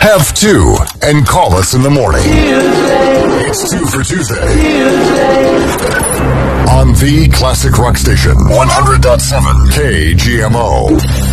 Have two and call us in the morning. It's 2 for Tuesday. On the Classic Rock Station, 100.7 KGMO.